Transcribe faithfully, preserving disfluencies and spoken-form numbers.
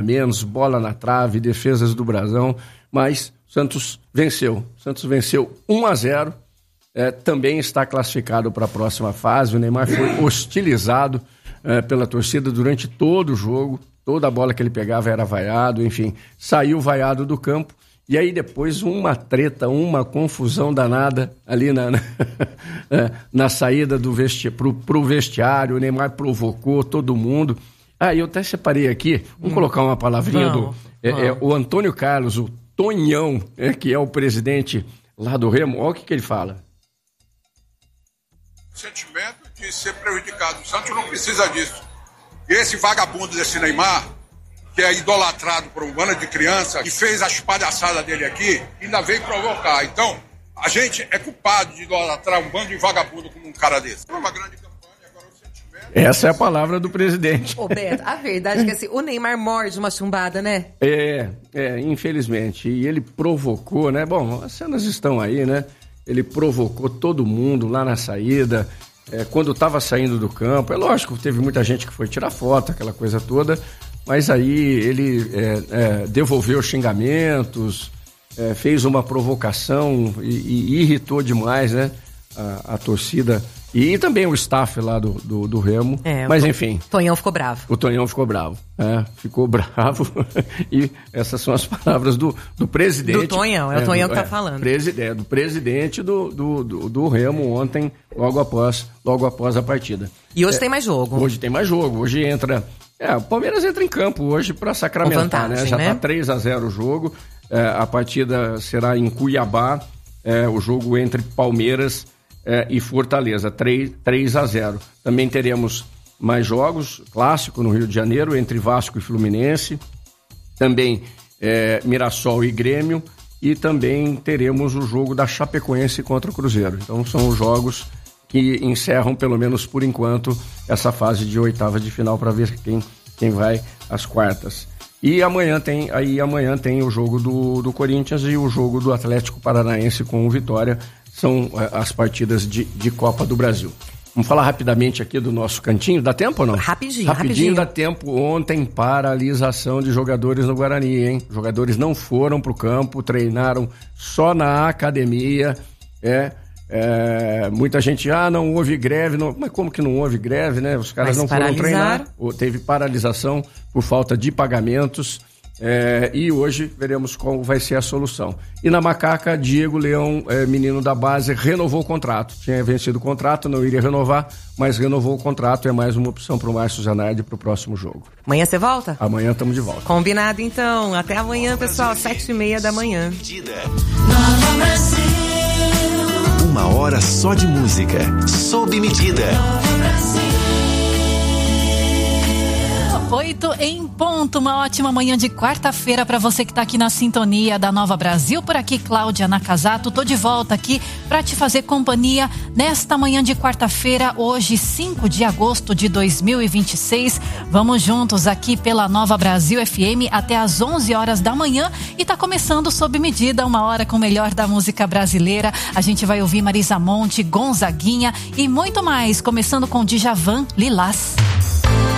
menos, bola na trave, defesas do Brasão, mas Santos venceu. Santos venceu um a zero, é, também está classificado para a próxima fase. O Neymar foi hostilizado é, pela torcida durante todo o jogo, toda a bola que ele pegava era vaiado, enfim, saiu vaiado do campo. E aí depois uma treta, uma confusão danada ali na, na, na saída do vesti- pro, pro vestiário. O Neymar provocou todo mundo. Ah, eu até separei aqui, vamos hum. colocar uma palavrinha Vamos, do... É, vamos. é, o Antônio Carlos, o Tonhão, é, que é o presidente lá do Remo, olha o que, que ele fala. O sentimento de ser prejudicado. O Santos não precisa disso. E esse vagabundo desse Neymar, que é idolatrado por um bando de criança, que fez as palhaçadas dele aqui, ainda veio provocar. Então, a gente é culpado de idolatrar um bando de vagabundo como um cara desse. Foi uma grande campanha, agora o sentimento... Essa é a palavra do presidente. Ô, Beto, a verdade é que assim, o Neymar morde uma chumbada, né? É, é, infelizmente. E ele provocou, né? Bom, as cenas estão aí, né? Ele provocou todo mundo lá na saída, é, quando estava saindo do campo. É lógico, teve muita gente que foi tirar foto, aquela coisa toda, mas aí ele é, é, devolveu xingamentos, é, fez uma provocação e, e irritou demais, né? A, a torcida e, e também o staff lá do, do, do Remo, É, mas o enfim. Tonhão ficou bravo. O Tonhão ficou bravo, é, ficou bravo e essas são as palavras do, do presidente. Do Tonhão, é o Tonhão do, que tá é, falando. Preside, do presidente do, do, do, do Remo ontem, logo após, logo após a partida. E hoje É, tem mais jogo. Hoje tem mais jogo, hoje entra... É, o Palmeiras entra em campo hoje para sacramentar, vantagem, né? Já né? tá três a zero o jogo, é, a partida será em Cuiabá, é, o jogo entre Palmeiras é, e Fortaleza, três a zero. Também teremos mais jogos, clássico no Rio de Janeiro, entre Vasco e Fluminense, também é, Mirassol e Grêmio, e também teremos o jogo da Chapecoense contra o Cruzeiro. Então são os jogos que encerram, pelo menos por enquanto, essa fase de oitava de final para ver quem, quem vai às quartas. E amanhã tem, aí amanhã tem o jogo do, do Corinthians e o jogo do Atlético Paranaense com o Vitória. São é, as partidas de, de Copa do Brasil. Vamos falar rapidamente aqui do nosso cantinho. Dá tempo ou não? Rapidinho, rapidinho. rapidinho. Dá tempo. Ontem, paralisação de jogadores no Guarani, hein? Jogadores não foram pro campo, treinaram só na academia, é... É, muita gente, ah, não houve greve, não, mas como que não houve greve, né? Os caras mas não foram treinar, paralisaram. teve paralisação por falta de pagamentos, é, e hoje veremos qual vai ser a solução. E na Macaca, Diego Leão, é, menino da base, renovou o contrato, tinha vencido o contrato, não iria renovar, mas renovou o contrato, é mais uma opção para o Márcio Zanardi para o próximo jogo. Amanhã você volta? Amanhã estamos de volta. Combinado então, até amanhã, pessoal, sete e meia da manhã. Nova Brasil. Uma hora só de música, sob medida. Oito em ponto, uma ótima manhã de quarta-feira para você que está aqui na sintonia da Nova Brasil. Por aqui, Cláudia Nakazato, tô de volta aqui para te fazer companhia nesta manhã de quarta-feira, hoje cinco de agosto de dois mil e vinte e seis. Vamos juntos aqui pela Nova Brasil F M até às onze horas da manhã e tá começando sob medida, uma hora com o melhor da música brasileira. A gente vai ouvir Marisa Monte, Gonzaguinha e muito mais, começando com Djavan, Lilás.